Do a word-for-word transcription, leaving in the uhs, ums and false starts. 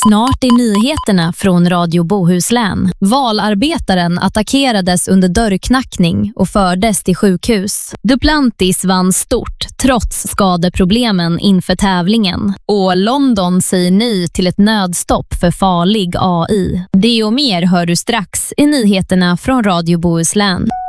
Snart i nyheterna från Radio Bohuslän. Valarbetaren attackerades under dörrknackning och fördes till sjukhus. Duplantis vann stort trots skadeproblemen inför tävlingen. Och London säger nej till ett nödstopp för farlig A I. Det och mer hör du strax i nyheterna från Radio Bohuslän.